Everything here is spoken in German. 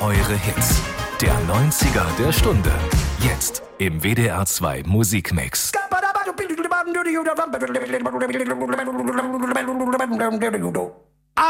eure Hits. Der 90er der Stunde. Jetzt im WDR 2 Musikmix.